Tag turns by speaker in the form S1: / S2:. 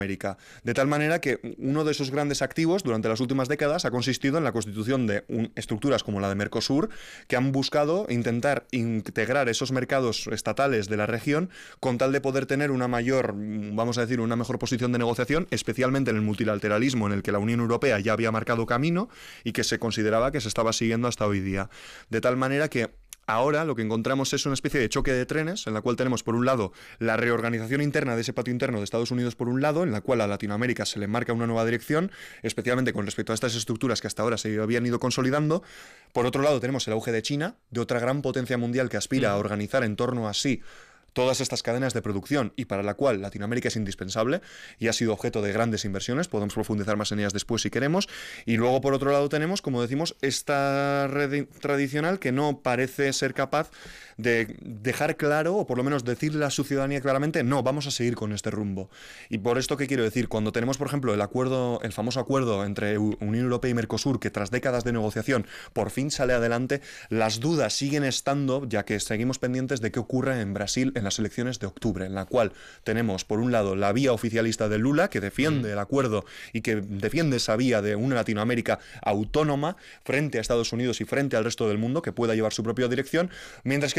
S1: América. De tal manera que uno de esos grandes activos durante las últimas décadas ha consistido en la constitución de estructuras como la de Mercosur, que han buscado intentar integrar esos mercados estatales de la región con tal de poder tener una mayor, vamos a decir, una mejor posición de negociación, especialmente en el multilateralismo en el que la Unión Europea ya había marcado camino y que se consideraba que se estaba siguiendo hasta hoy día. De tal manera que ahora lo que encontramos es una especie de choque de trenes en la cual tenemos por un lado la reorganización interna de ese patio interno de Estados Unidos por un lado, en la cual a Latinoamérica se le marca una nueva dirección, especialmente con respecto a estas estructuras que hasta ahora se habían ido consolidando. Por otro lado tenemos el auge de China, de otra gran potencia mundial que aspira a organizar en torno a sí todas estas cadenas de producción y para la cual Latinoamérica es indispensable y ha sido objeto de grandes inversiones. Podemos profundizar más en ellas después si queremos. Y luego, por otro lado, tenemos, como decimos, esta red tradicional que no parece ser capaz de dejar claro, o por lo menos decirle a su ciudadanía claramente, no, vamos a seguir con este rumbo. Y por esto, ¿qué quiero decir? Cuando tenemos, por ejemplo, el famoso acuerdo entre Unión Europea y Mercosur, que tras décadas de negociación por fin sale adelante, las dudas siguen estando, ya que seguimos pendientes de qué ocurre en Brasil en las elecciones de octubre, en la cual tenemos, por un lado, la vía oficialista de Lula, que defiende el acuerdo y que defiende esa vía de una Latinoamérica autónoma frente a Estados Unidos y frente al resto del mundo, que pueda llevar su propia dirección, mientras que